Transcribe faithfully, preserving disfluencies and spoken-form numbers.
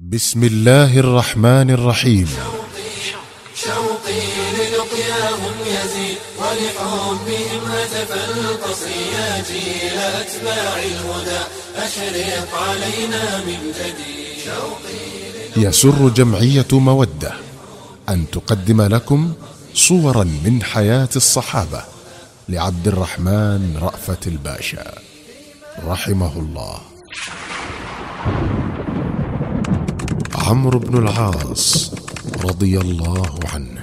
بسم الله الرحمن الرحيم. شوقي للقياهم يزيد ولحبهم هتف القصي يا جيل أتباع الهدى أشرق علينا من جديد. يسر جمعية مودة أن تقدم لكم صورا من حياة الصحابة لعبد الرحمن رأفت الباشا رحمه الله. عمرو بن العاص رضي الله عنه.